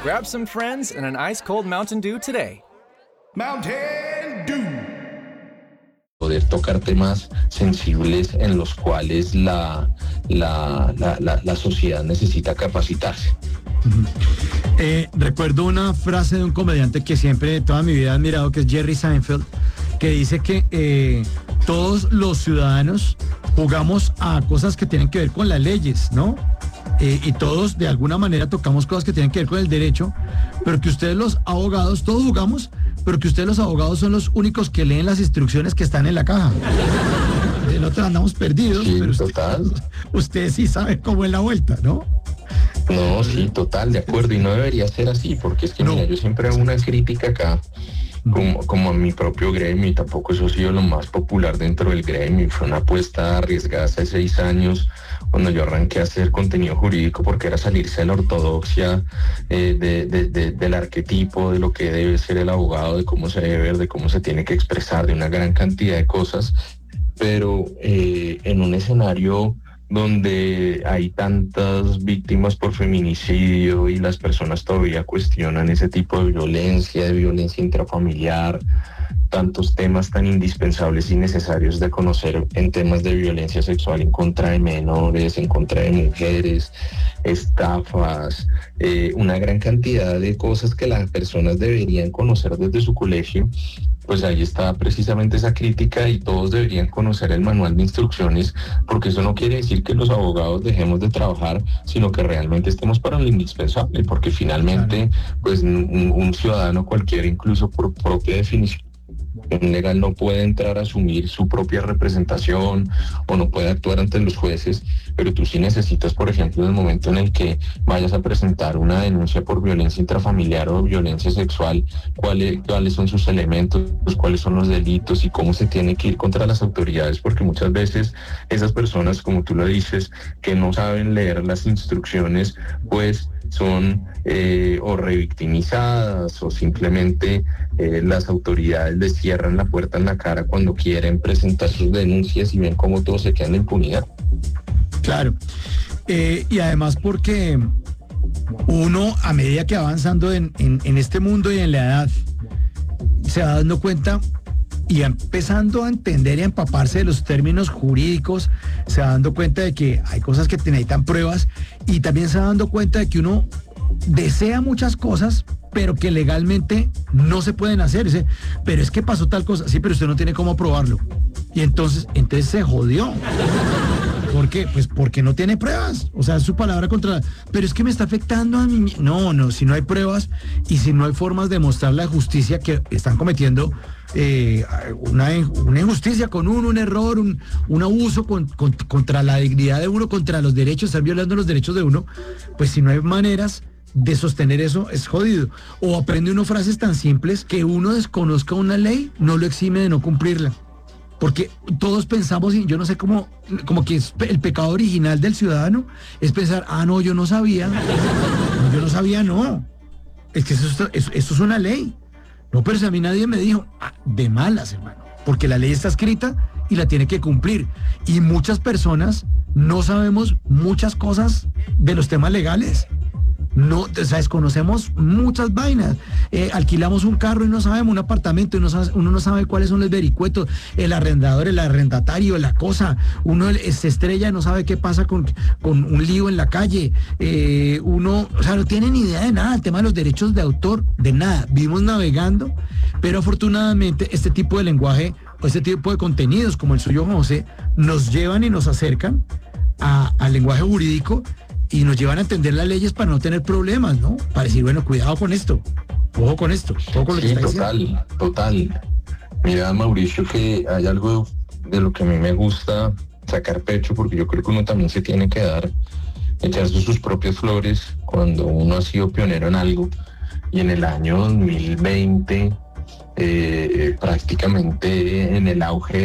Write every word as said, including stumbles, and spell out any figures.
Grab some friends and an ice-cold Mountain Dew today. Mountain Dew. Poder tocar temas sensibles en los cuales la, la, la, la, la sociedad necesita capacitarse. Uh-huh. Eh, recuerdo una frase de un comediante que siempre toda mi vida he admirado, que es Jerry Seinfeld, que dice que eh, todos los ciudadanos jugamos a cosas que tienen que ver con las leyes, ¿no? Eh, y todos de alguna manera tocamos cosas que tienen que ver con el derecho, pero que ustedes los abogados, todos jugamos, pero que ustedes los abogados son los únicos que leen las instrucciones que están en la caja. De nosotros andamos perdidos, Sí, pero usted, total. usted sí sabe cómo es la vuelta, ¿no? No, sí, total, de acuerdo, y no debería ser así, porque es que, No. mira, yo siempre hago una crítica acá, como, como a mi propio gremio, y tampoco eso ha sido lo más popular dentro del gremio. Fue una apuesta arriesgada hace seis años, cuando yo arranqué a hacer contenido jurídico, porque era salirse de la ortodoxia, eh, de, de, de, del arquetipo, de lo que debe ser el abogado, de cómo se debe ver, de cómo se tiene que expresar, de una gran cantidad de cosas, pero eh, en un escenario donde hay tantas víctimas por feminicidio y las personas todavía cuestionan ese tipo de violencia, de violencia intrafamiliar, tantos temas tan indispensables y necesarios de conocer en temas de violencia sexual en contra de menores, en contra de mujeres, estafas, eh, una gran cantidad de cosas que las personas deberían conocer desde su colegio. Pues ahí está precisamente esa crítica, y todos deberían conocer el manual de instrucciones, porque eso no quiere decir que los abogados dejemos de trabajar, sino que realmente estemos para lo indispensable, porque finalmente pues un, un ciudadano cualquiera, incluso por propia definición legal, no puede entrar a asumir su propia representación o no puede actuar ante los jueces, pero tú sí necesitas, por ejemplo, en el momento en el que vayas a presentar una denuncia por violencia intrafamiliar o violencia sexual, cuáles, cuáles son sus elementos, cuáles son los delitos y cómo se tiene que ir contra las autoridades, porque muchas veces esas personas, como tú lo dices, que no saben leer las instrucciones, pues son eh, o revictimizadas, o simplemente eh, las autoridades les cierran la puerta en la cara cuando quieren presentar sus denuncias y ven cómo todo se queda en la impunidad. Claro. Eh, y además porque uno, a medida que va avanzando en, en, en este mundo y en la edad, se va dando cuenta y va empezando a entender y a empaparse de los términos jurídicos, se va dando cuenta de que hay cosas que necesitan pruebas, y también se va dando cuenta de que uno desea muchas cosas, pero que legalmente no se pueden hacer. Dice, pero es que pasó tal cosa, sí, pero usted no tiene cómo probarlo. Y entonces, entonces se jodió. ¿Por qué? Pues porque no tiene pruebas. O sea, es su palabra contra... Pero es que me está afectando a mí. No, no, si no hay pruebas y si no hay formas de mostrar la justicia que están cometiendo, eh, una, una injusticia con uno, un error, un, un abuso con, con, contra la dignidad de uno, contra los derechos, están violando los derechos de uno, pues si no hay maneras de sostener eso, es jodido. O aprende uno frases tan simples que uno desconozca una ley, no lo exime de no cumplirla. Porque todos pensamos, y yo no sé cómo, como que es el pecado original del ciudadano, es pensar, ah, no, yo no sabía. No, yo no sabía, no. Es que eso, eso, eso es una ley. No, pero si a mí nadie me dijo, ah, de malas, hermano. Porque la ley está escrita y la tiene que cumplir. Y muchas personas no sabemos muchas cosas de los temas legales. No, o sea, desconocemos muchas vainas. Eh, alquilamos un carro y no sabemos, un apartamento y no sabe, uno no sabe cuáles son los vericuetos, el arrendador, el arrendatario, la cosa. Uno se estrella y no sabe qué pasa con, con un lío en la calle. Eh, uno, o sea, no tiene ni idea de nada. El tema de los derechos de autor, de nada. Vivimos navegando, pero afortunadamente este tipo de lenguaje o este tipo de contenidos como el suyo, José, nos llevan y nos acercan a, al lenguaje jurídico y nos llevan a entender las leyes para no tener problemas, ¿no? Para decir, bueno, cuidado con esto, ojo con esto, ojo con lo Sí, que está total, diciendo. total. Mira, Mauricio, que hay algo de lo que a mí me gusta sacar pecho, porque yo creo que uno también se tiene que dar, echarse sus propias flores cuando uno ha sido pionero en algo, y en el año dos mil veinte, eh, prácticamente en el auge